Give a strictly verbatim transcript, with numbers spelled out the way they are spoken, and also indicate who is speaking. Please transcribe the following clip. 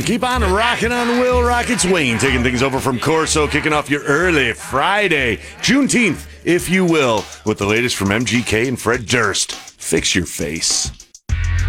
Speaker 1: Keep on rocking on Will Rockets. Wayne taking things over from Corso, kicking off your early Friday, Juneteenth, if you will, with the latest from M G K and Fred Durst. Fix your face.